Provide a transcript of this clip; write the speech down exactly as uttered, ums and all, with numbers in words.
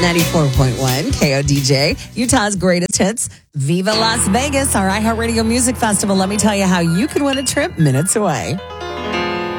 ninety-four point one K O D J, Utah's greatest hits. Viva Las Vegas, our iHeartRadio Music Festival. Let me tell you how you can win a trip minutes away.